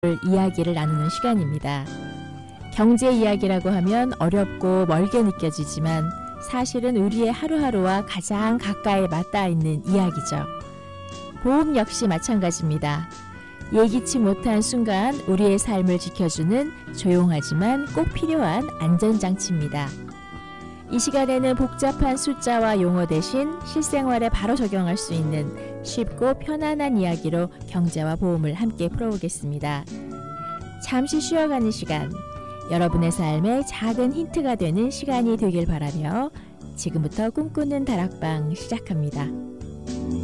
이야기를 나누는 시간입니다. 경제 이야기라고 하면 어렵고 멀게 느껴지지만 사실은 우리의 하루하루와 가장 가까이 맞닿아 있는 이야기죠. 보험 역시 마찬가지입니다. 예기치 못한 순간 우리의 삶을 지켜주는 조용하지만 꼭 필요한 안전장치입니다. 이 시간에는 복잡한 숫자와 용어 대신 실생활에 바로 적용할 수 있는 쉽고 편안한 이야기로 경제와 보험을 함께 풀어보겠습니다. 잠시 쉬어가는 시간, 여러분의 삶에 작은 힌트가 되는 시간이 되길 바라며 지금부터 꿈꾸는 다락방 시작합니다.